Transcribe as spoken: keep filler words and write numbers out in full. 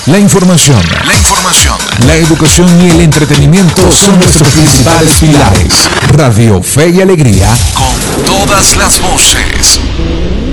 La información, La información, la educación y el entretenimiento son nuestros principales pilares. Radio Fe y Alegría, con todas las voces.